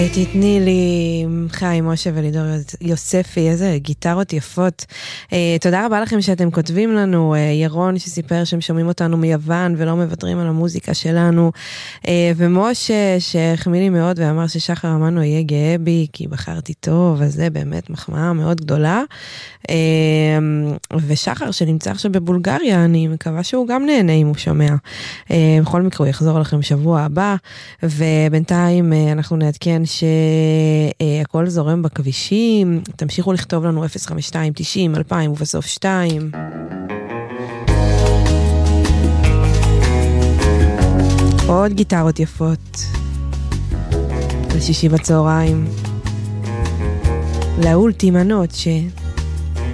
תתני לי חיים משה ולידור יוספי, איזה גיטרות יפות. תודה רבה לכם שאתם כותבים לנו, ירון שסיפר שהם שומעים אותנו מיוון ולא מוותרים על המוזיקה שלנו, ומשה שהחמיא לי מאוד ואמר ששחר אמנו יהיה גאה בי כי בחרתי טוב, אז זה באמת מחמאה מאוד גדולה. ושחר שנמצא עכשיו בבולגריה, אני מקווה שהוא גם נהנה אם הוא שומע. בכל מקרה הוא יחזור לכם שבוע הבא, ובינתיים אנחנו נעדכן שהכל זורם בכבישים. תמשיכו לכתוב לנו 052 90 2000 ובסוף 2. עוד גיטרות יפות לשישי בצהריים, לאולטימה נוצ'ה.